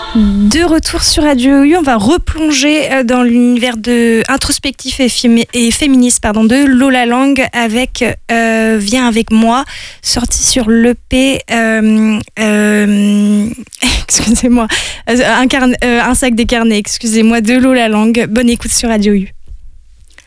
De retour sur Radio U, on va replonger dans l'univers introspectif et féministe de Lola Lang avec Viens avec moi, sorti sur l'EP excusez-moi, un sac des carnets, excusez-moi, de Lola Lang. Bonne écoute sur Radio U.